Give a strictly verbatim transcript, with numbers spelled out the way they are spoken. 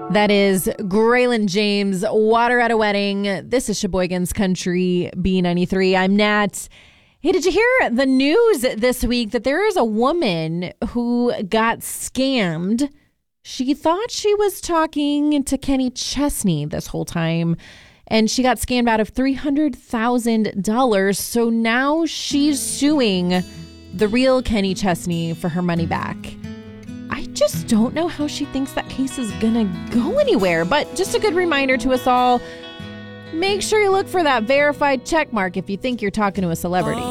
That is Graylin James, Water at a Wedding. This is Sheboygan's Country B ninety-three. I'm Nat. Hey, did you hear the news this week that there is a woman who got scammed? She thought she was talking to Kenny Chesney this whole time, and she got scammed out of three hundred thousand dollars. So now she's suing the real Kenny Chesney for her money back. I just don't know how she thinks that case is going to go anywhere. But just a good reminder to us all, make sure you look for that verified check mark if you think you're talking to a celebrity.